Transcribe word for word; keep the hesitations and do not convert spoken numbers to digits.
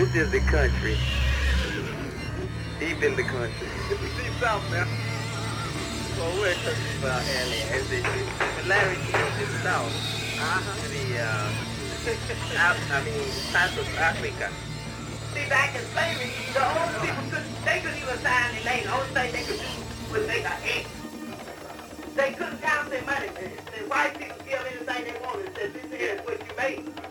This is the country. Deep in the country. Deep south, man. Well, we're talking about earlier. And the similarity of the south Uh-huh. to the, uh, Af- I mean, parts of Africa. See, back in slavery, the old people couldn't, they couldn't even sign their name. The only thing they could do was make an X. They couldn't count their money. The white people give anything they wanted. Said, this is what you made.